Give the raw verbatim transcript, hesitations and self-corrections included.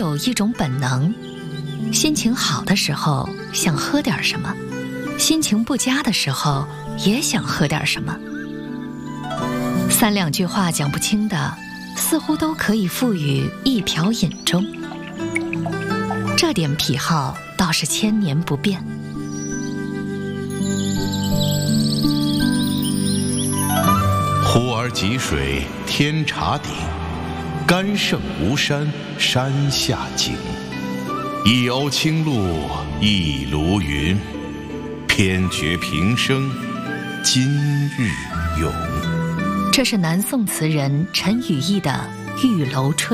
有一种本能，心情好的时候想喝点什么，心情不佳的时候也想喝点什么。三两句话讲不清的，似乎都可以赋予一瓢饮中。这点癖好倒是千年不变。 呼儿汲水天茶鼎，甘胜吴山山下景。一瓯清露一炉云，偏觉平生今日咏。 这是南宋词人陈与义的《玉楼春》。